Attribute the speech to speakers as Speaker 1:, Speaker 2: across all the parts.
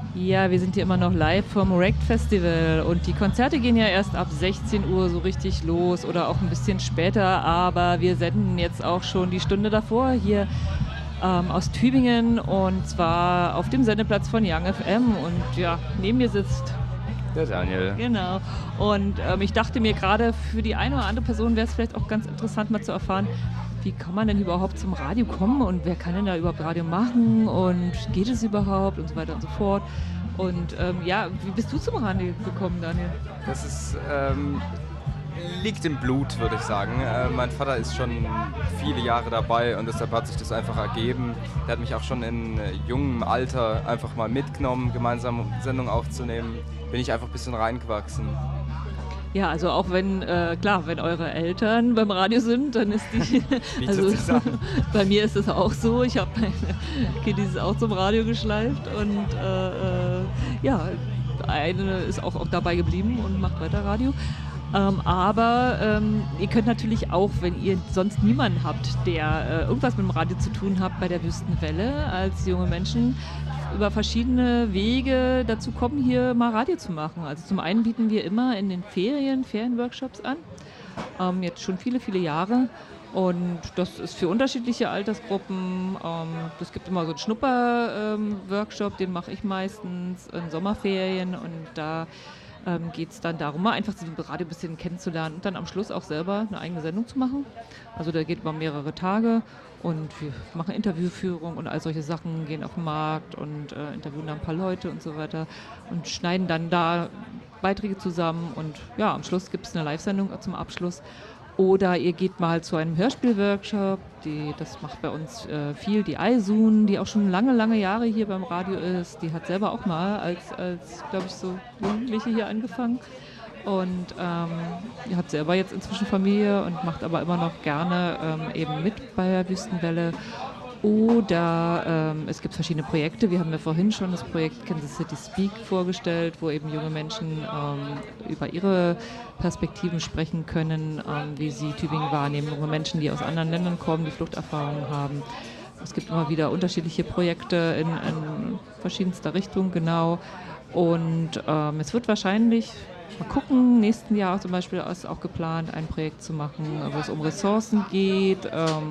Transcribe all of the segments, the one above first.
Speaker 1: Ja, wir sind hier immer noch live vom Rect Festival und die Konzerte gehen ja erst ab 16 Uhr so richtig los oder auch ein bisschen später, aber wir senden jetzt auch schon die Stunde davor hier aus Tübingen und zwar auf dem Sendeplatz von Young FM und ja, neben mir sitzt
Speaker 2: Der Daniel.
Speaker 1: genau. Und ich dachte mir gerade für die eine oder andere Person wäre es vielleicht auch ganz interessant mal zu erfahren, wie kann man denn überhaupt zum Radio kommen und wer kann denn da überhaupt Radio machen und geht es überhaupt und so weiter und so fort. Und ja, wie bist du zum Radio gekommen, Daniel?
Speaker 2: Das ist, liegt im Blut, würde ich sagen. Mein Vater ist schon viele Jahre dabei und deshalb hat sich das einfach ergeben. Der hat mich auch schon in jungem Alter einfach mal mitgenommen, gemeinsam Sendungen aufzunehmen. Bin ich einfach ein bisschen reingewachsen.
Speaker 1: Ja, also auch wenn, klar, wenn eure Eltern beim Radio sind, dann ist die, also bei mir ist es auch so, ich habe meine Kiddies auch zum Radio geschleift und ja, eine ist auch dabei geblieben und macht weiter Radio. Aber ihr könnt natürlich auch, wenn ihr sonst niemanden habt, der irgendwas mit dem Radio zu tun hat, bei der Wüstenwelle als junge Menschen über verschiedene Wege dazu kommen, hier mal Radio zu machen. Also zum einen bieten wir immer in den Ferienworkshops an, jetzt schon viele, viele Jahre. Und das ist für unterschiedliche Altersgruppen. Es gibt immer so einen Schnupper-Workshop, den mache ich meistens in Sommerferien und da geht es dann darum, mal einfach das Radio ein bisschen kennenzulernen und dann am Schluss auch selber eine eigene Sendung zu machen. Also da geht über mehrere Tage und wir machen Interviewführung und all solche Sachen, gehen auf den Markt und interviewen da ein paar Leute und so weiter und schneiden dann da Beiträge zusammen und ja, am Schluss gibt es eine Live-Sendung zum Abschluss. Oder ihr geht mal zu einem Hörspielworkshop, das macht bei uns viel, die Aisun, die auch schon lange, lange Jahre hier beim Radio ist. Die hat selber auch mal als glaube ich, so Jugendliche hier angefangen. Und die hat selber jetzt inzwischen Familie und macht aber immer noch gerne eben mit bei der Wüstenwelle. Oder es gibt verschiedene Projekte. Wir haben ja vorhin schon das Projekt Kansas City Speak vorgestellt, wo eben junge Menschen über ihre Perspektiven sprechen können, wie sie Tübingen wahrnehmen. Junge Menschen, die aus anderen Ländern kommen, die Fluchterfahrungen haben. Es gibt immer wieder unterschiedliche Projekte in verschiedenster Richtung, genau. Und es wird wahrscheinlich, mal gucken, nächsten Jahr zum Beispiel ist auch geplant, ein Projekt zu machen, wo es um Ressourcen geht,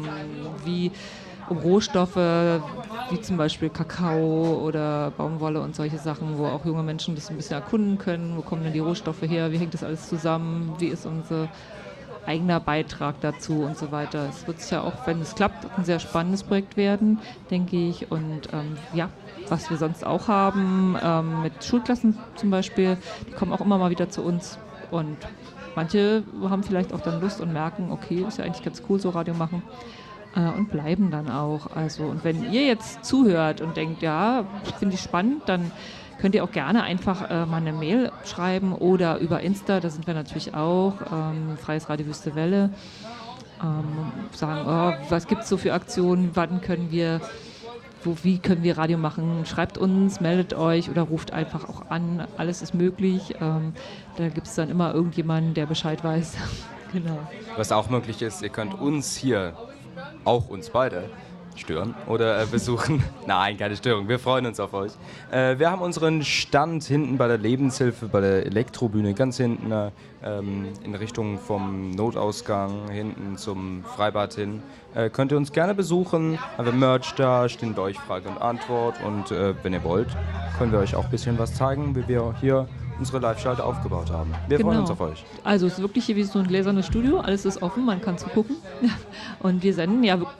Speaker 1: um Rohstoffe, wie zum Beispiel Kakao oder Baumwolle und solche Sachen, wo auch junge Menschen das ein bisschen erkunden können. Wo kommen denn die Rohstoffe her? Wie hängt das alles zusammen? Wie ist unser eigener Beitrag dazu und so weiter? Es wird sicher auch, wenn es klappt, ein sehr spannendes Projekt werden, denke ich. Und ja, was wir sonst auch haben, mit Schulklassen zum Beispiel, die kommen auch immer mal wieder zu uns und manche haben vielleicht auch dann Lust und merken, okay, ist ja eigentlich ganz cool, so Radio machen. Und bleiben dann auch. Also, und wenn ihr jetzt zuhört und denkt, ja, finde ich spannend, dann könnt ihr auch gerne einfach mal eine Mail schreiben oder über Insta, da sind wir natürlich auch, Freies Radio Wüste Welle, sagen, oh, was gibt es so für Aktionen, wann können wir, wie können wir Radio machen, schreibt uns, meldet euch oder ruft einfach auch an, alles ist möglich. Da gibt es dann immer irgendjemanden, der Bescheid weiß. Genau.
Speaker 2: Was auch möglich ist, ihr könnt uns hier, auch uns beide, stören oder besuchen. Nein, keine Störung, wir freuen uns auf euch. Wir haben unseren Stand hinten bei der Lebenshilfe, bei der Elektrobühne, ganz hinten in Richtung vom Notausgang, hinten zum Freibad hin. Könnt ihr uns gerne besuchen, haben wir Merch da, stehen bei euch Frage und Antwort und wenn ihr wollt, können wir euch auch ein bisschen was zeigen, wie wir hier unsere Live-Schalte aufgebaut haben. Wir freuen uns auf euch.
Speaker 1: Also es ist wirklich hier wie so ein gläsernes Studio, alles ist offen, man kann zugucken und wir senden ja